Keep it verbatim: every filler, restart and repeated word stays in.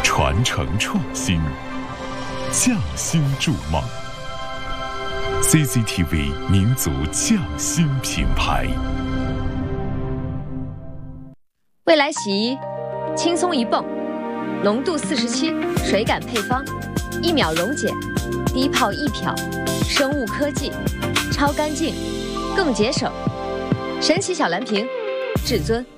传承创新，匠心筑梦。C C T V 民族匠心品牌。 未来洗衣，轻松一泵，浓度四十七，水感配方，一秒溶解，低泡易漂，生物科技，超干净，更节省。神奇小蓝瓶，至尊。